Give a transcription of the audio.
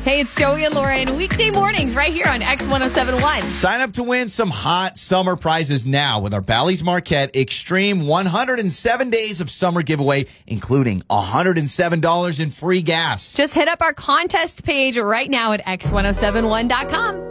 Hey, it's Joey and Lauren. Weekday mornings right here on X1071. Sign up to win some hot summer prizes now with our Bally's Marquette Extreme 107 Days of Summer giveaway, including $107 in free gas. Just hit up our contests page right now at X1071.com.